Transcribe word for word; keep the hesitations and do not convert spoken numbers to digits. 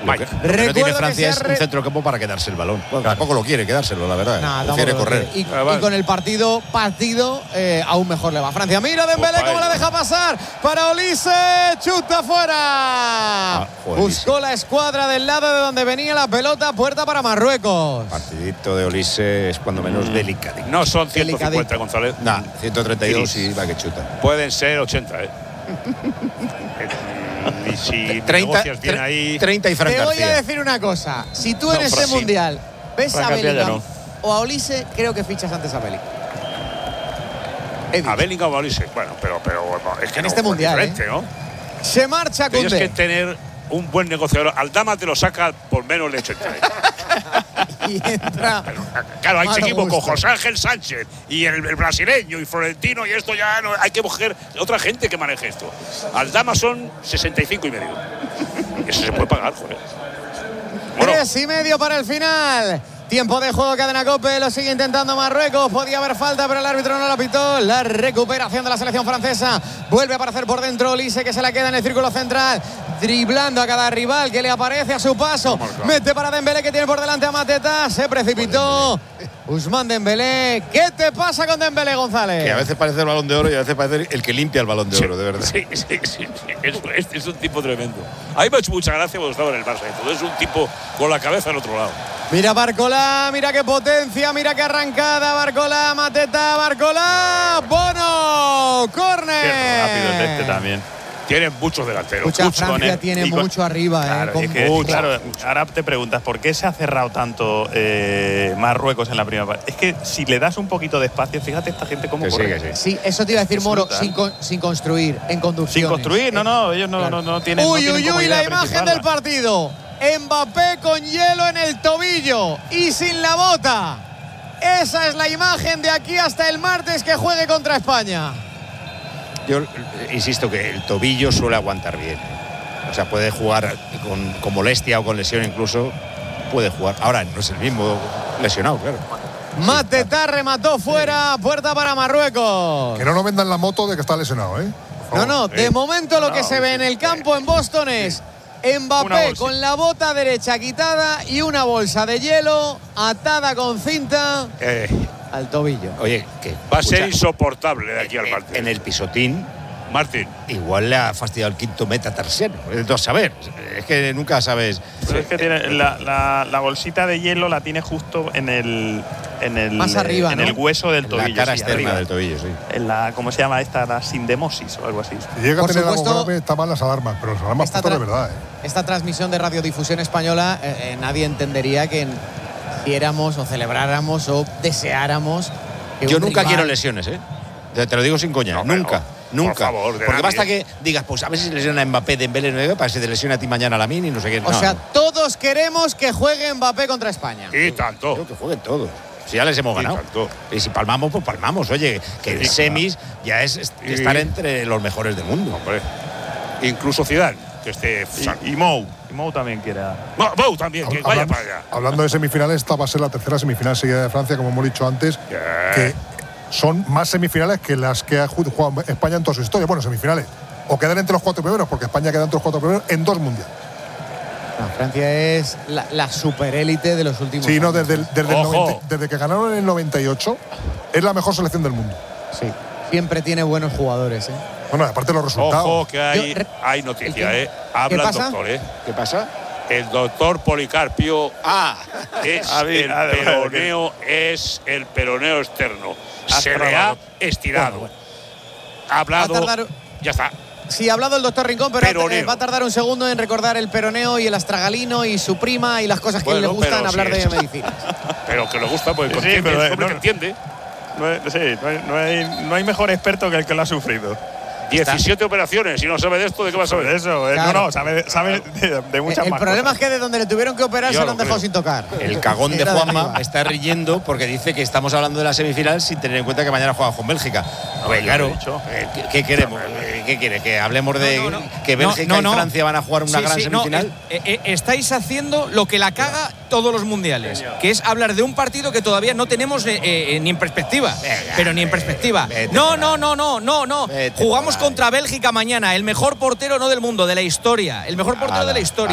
Lo que, lo que no tiene Francia es un centrocampo para quedarse el balón. Bueno, claro. Tampoco lo quiere quedárselo, la verdad. Nah, prefiere correr. Y, y con el partido partido eh, aún mejor le va a Francia. Mira Dembélé cómo la deja pasar para Olise. Chuta fuera. Ah, Buscó la escuadra del lado de donde venía la pelota. Puerta para Marruecos. Partidito de Olise es cuando menos mm. delicadito. No son ciento cincuenta, González. Nah, ciento treinta y dos y va que chuta. Pueden ser ochenta, ¿eh? Y si treinta, negocias bien ahí… treinta y Fran Te voy García. a decir una cosa. Si tú en no, ese Brasil. mundial ves Fran a Bellingham no. o a Olise, creo que fichas antes a Bellingham. A Bellingham o a Olise. Bueno, pero, pero es que en no, este mundial, ¿eh? ¿no? Se marcha Koundé. Tienes que tener un buen negociador. Aldama te lo saca por menos de ochenta. Y entra. Pero, claro, hay equipo con José Ángel Sánchez y el, el brasileño y Florentino, y esto ya no, hay que buscar otra gente que maneje esto. Aldama son sesenta y cinco y medio. Eso se puede pagar, joder. Bueno. Tres y medio para el final. Tiempo de juego, cadena COPE, lo sigue intentando Marruecos. Podía haber falta, pero el árbitro no la pitó. La recuperación de la selección francesa. Vuelve a aparecer por dentro Olise, que se la queda en el círculo central, driblando a cada rival que le aparece a su paso. Mete para Dembélé, que tiene por delante a Mateta. Se precipitó Ousmane Dembélé. ¿Qué te pasa con Dembélé, González? Que a veces parece el Balón de Oro y a veces parece el que limpia el Balón de Oro, sí, de verdad. Sí, sí, sí. sí. Es, es, es un tipo tremendo. A mí me ha hecho mucha gracia cuando estaba en el Barça. Entonces es un tipo con la cabeza al otro lado. Mira Barcola, mira qué potencia, mira qué arrancada. Barcola, Mateta, Barcola. Bono, córner. Qué rápido es este también. Tienen muchos delanteros. Mucha mucho Francia tiene con, mucho arriba. Claro, eh, con es que, mucho. claro, ahora te preguntas, ¿por qué se ha cerrado tanto eh, Marruecos en la primera parte? Es que si le das un poquito de espacio, fíjate esta gente cómo que corre. Sí, que sí. sí, eso te iba a decir, Moro, sin, con, sin construir, en conducción. Sin construir, no, no, ellos no, claro. no, no tienen… Uy, no uy, tienen uy, la imagen del partido. Mbappé con hielo en el tobillo y sin la bota. Esa es la imagen de aquí hasta el martes que juegue contra España. Yo insisto que el tobillo suele aguantar bien. O sea, puede jugar con, con molestia o con lesión incluso. Puede jugar. Ahora no es el mismo lesionado, claro. Mateta remató fuera, puerta para Marruecos. Que no nos vendan la moto de que está lesionado, ¿eh? No, no, de eh, momento lo no, que se ve en el campo en Boston es Mbappé con la bota derecha quitada y una bolsa de hielo atada con cinta eh, al tobillo. Oye, que va a escucha, ser insoportable de aquí al martes. En el pisotín, Martín. igual le ha fastidiado el quinto metatarsiano. Entonces, a saber, es que nunca sabes. Pero es que tiene la, la, la bolsita de hielo la tiene justo en el en el más arriba, en ¿no? el hueso del tobillo, la cara sí, externa arriba. del tobillo, sí. En la, ¿cómo se llama esta? La sindemosis o algo así. Si llega Por a tener supuesto, algo grave, está mal las alarmas, pero las alarmas puestas de verdad, ¿eh? Esta transmisión de radiodifusión española, eh, eh, nadie entendería que hiciéramos o celebráramos o deseáramos que Yo un nunca rival… quiero lesiones, ¿eh? Te lo digo sin coña, No, nunca. no, Nunca. por favor, de Porque nadie. basta que digas, pues a ver si se lesiona a Mbappé, Dembélé, nueve, para que se te lesione a ti mañana a la mini y no sé qué. O no, sea, no. todos queremos que juegue Mbappé contra España. Y tanto. Creo que jueguen todos. Si ya les hemos Y ganado. tanto. Y si palmamos, pues palmamos. Oye, que en Sí, semis ya es est- Y- estar entre los mejores del mundo. Hombre. Incluso Zidane, que esté… Y, y Mou, y Mou también quiere… Mou también, que Habla- vaya hablando, para allá. hablando de semifinales, esta va a ser la tercera semifinal seguida de Francia, como hemos dicho antes, Yeah. que son más semifinales que las que ha jugado España en toda su historia. Bueno, semifinales. O quedar entre los cuatro primeros, porque España queda entre los cuatro primeros en dos mundiales. No, Francia es la, la superélite de los últimos Sí, años. no, desde, el- desde, el Ojo. noventa desde que ganaron en el noventa y ocho, es la mejor selección del mundo. Sí, siempre tiene buenos jugadores, ¿eh? Bueno, aparte de los resultados. Ojo, que hay, Yo- hay ¿El noticia, qué? ¿eh? Habla el pasa? doctor, ¿eh? ¿Qué pasa? El doctor Policarpio Ah, es A ver, el a ver, peroneo, es el peroneo externo. Ha Se le cerrado. ha estirado. Bueno, Ha hablado. Va a tardar- Ya está. Sí, ha hablado el doctor Rincón, pero Peroneo. eh, va a tardar un segundo en recordar el peroneo y el astragalino y su prima y las cosas que Bueno, le gustan pero hablar sí, de eso- medicina. Pero que le gusta, porque Sí, entiende, pero, es un hombre no, que entiende. No hay, sí, no hay, no, hay, no hay mejor experto que el que lo ha sufrido. diecisiete operaciones y no sabe de esto, ¿de qué va a saber? Eso, eh, Claro. no, no, sabe, sabe de, de muchas el más problema cosas. es que de donde le tuvieron que operar Yo se lo lo han dejado creo. sin tocar. el cagón de Era Juanma arriba. está riendo porque dice que estamos hablando de la semifinal sin tener en cuenta que mañana juega con Bélgica. A ver, yo claro, lo he dicho. eh, ¿qué, qué queremos? Eh, ¿Qué quiere? ¿Que hablemos de No, no, no. que Bélgica No, no, y no. Francia van a jugar una Sí, gran sí, no, semifinal? eh, eh, estáis haciendo lo que la caga todos los mundiales, que es hablar de un partido que todavía no tenemos eh, eh, ni en perspectiva. Venga, pero ni en vete, perspectiva. vete No, por no, ahí. no, no, no, no. Vete Jugamos por ahí. contra Bélgica mañana. El mejor portero no del mundo, de la historia. El mejor portero Ala, de la historia.